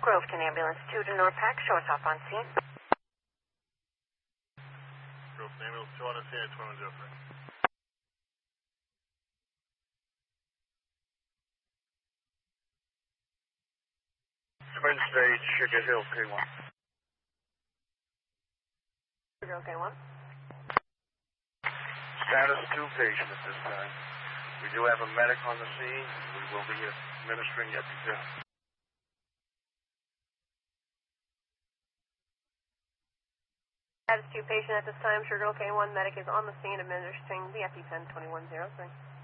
Groveton Ambulance 2 to Norpac. Show us off on scene. Groveton Ambulance 2 on the scene at 2103. Twin stage, Sugar Hill, K1. Sugar Hill, K1. Status 2 patient at this time. We do have a medic on the scene. We will be administering EpiPen. Status 2 patient at this time. Sugar Hill, K1. Medic is on the scene administering the EpiPen 2103.